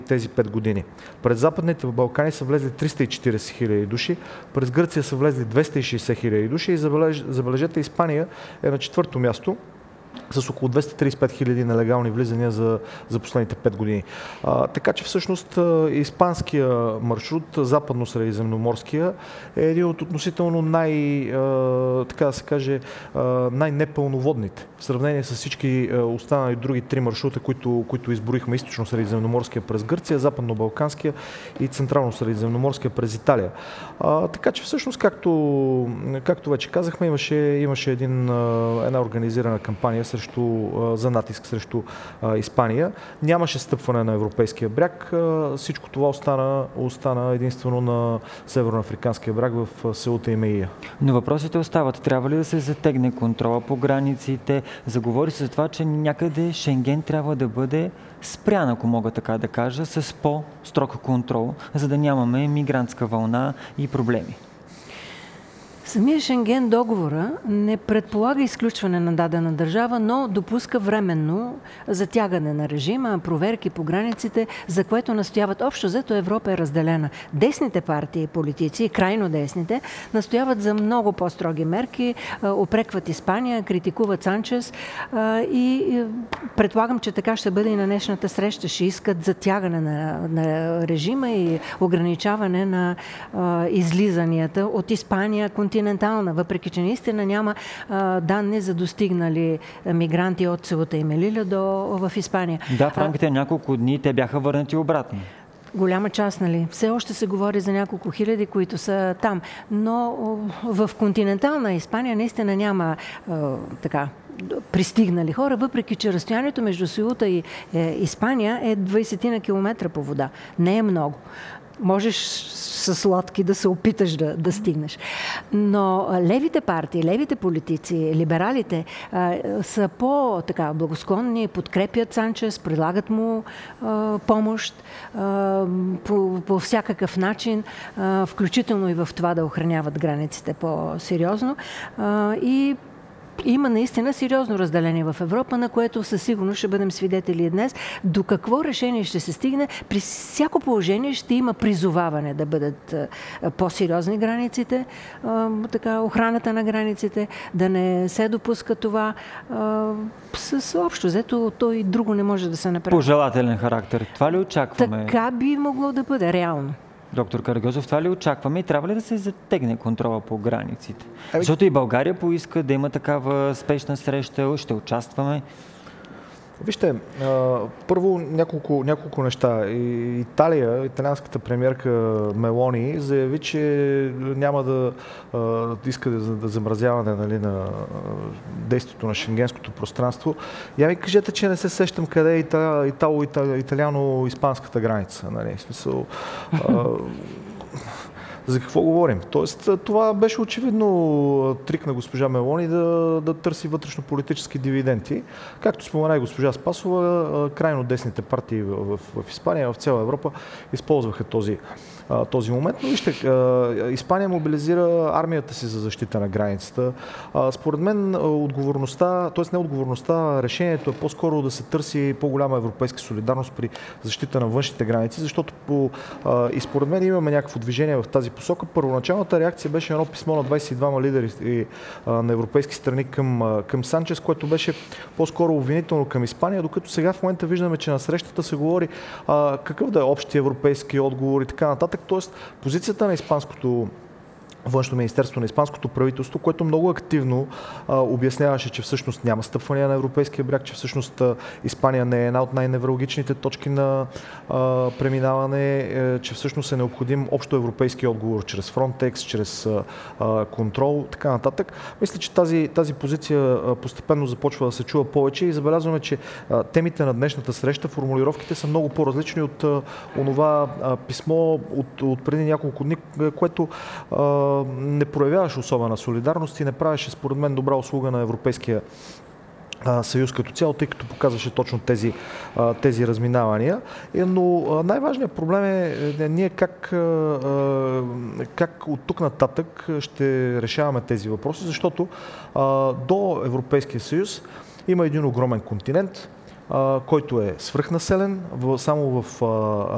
тези 5 години. През Западните Балкани са влезли 340 хиляди души, през Гърция са влезли 260 хиляди души и забележете, Испания е на 4-то място с около 235 хиляди нелегални влизания за последните 5 години. Така че всъщност испанския маршрут, западно-средиземноморския, е един от относително най-непълноводните в сравнение с всички останали други 3 маршрута, които изброихме: източно-средиземноморския през Гърция, западно-балканския и централно-средиземноморския през Италия. Така че всъщност, както вече казахме, имаше една организирана кампания за натиск срещу Испания. Нямаше стъпване на европейския бряг. Всичко това остана единствено на северноафриканския бряг в селата и Меия. Но въпросите остават. Трябва ли да се затегне контрола по границите? Заговори се за това, че някъде Шенген трябва да бъде спрян, ако мога така да кажа, с по-строг контрол, за да нямаме мигрантска вълна и проблеми. Самия Шенген договора не предполага изключване на дадена държава, но допуска временно затягане на режима, проверки по границите, за което настояват. Общо взето Европа е разделена. Десните партии, политици, крайно десните, настояват за много по-строги мерки, упрекват Испания, критикуват Санчес и предполагам, че така ще бъде и на днешната среща. Ще искат затягане на режима и ограничаване на излизанията от Испания, континентална, въпреки че наистина няма данни за достигнали мигранти от селата и Мелиля в Испания. Да, в рамките на няколко дни те бяха върнати обратно. Голяма част, нали? Все още се говори за няколко хиляди, които са там. Но в континентална Испания наистина няма пристигнали хора, въпреки че разстоянието между Сеута и Испания е 20 на километра по вода. Не е много. Можеш с лодки да се опиташ да стигнеш. Но левите партии, левите политици, либералите са благосклонни, подкрепят Санчес, предлагат му помощ по всякакъв начин, включително и в това да охраняват границите по-сериозно. И има наистина сериозно разделение в Европа, на което със сигурност ще бъдем свидетели днес. До какво решение ще се стигне? При всяко положение ще има призоваване да бъдат по-сериозни границите, охраната на границите, да не се допуска това. С общо взето, то и друго не може да се направи. Пожелателен характер. Това ли очакваме? Така би могло да бъде, реално. Доктор Карагьозов, това ли очакваме и трябва ли да се затегне контрола по границите? Защото и България поиска да има такава спешна среща, ще участваме. Вижте, първо няколко неща. Италианската премиерка Мелони заяви, че няма да иска да замразяване на действието на шенгенското пространство. Я ми кажете, че не се сещам къде е италяно-испанската граница. Нали? В смисъл, за какво говорим? Тоест, това беше очевидно трик на госпожа Мелони да търси вътрешно-политически дивиденти. Както спомена и госпожа Спасова, крайно десните партии в Испания, в цяла Европа използваха този момент. Но вижте, Испания мобилизира армията си за защита на границата. Според мен решението е по-скоро да се търси по-голяма европейска солидарност при защита на външните граници, защото и според мен имаме някакво движение в тази посока. Първоначалната реакция беше едно писмо на 22 лидери на европейски страни към Санчес, което беше по-скоро обвинително към Испания, докато сега в момента виждаме, че на срещата се говори какъв да е общия европейски отговор и така нататък. Тоест, позицията на испанското Външно министерство, на испанското правителство, което много активно обясняваше, че всъщност няма стъпване на европейския бряг, че всъщност Испания не е една от най-невралгичните точки на преминаване, че всъщност е необходим общо европейски отговор чрез Frontex, чрез контрол, така нататък. Мисля, че тази позиция постепенно започва да се чува повече и забелязваме, че темите на днешната среща, формулировките са много по-различни от онова писмо от преди няколко дни, което не проявяваше особена солидарност и не правеше, според мен, добра услуга на Европейския съюз като цяло, тъй като показваше точно тези разминавания. Но най-важният проблем е ние как от тук нататък ще решаваме тези въпроси, защото до Европейския съюз има един огромен континент, който е свръхнаселен. Само в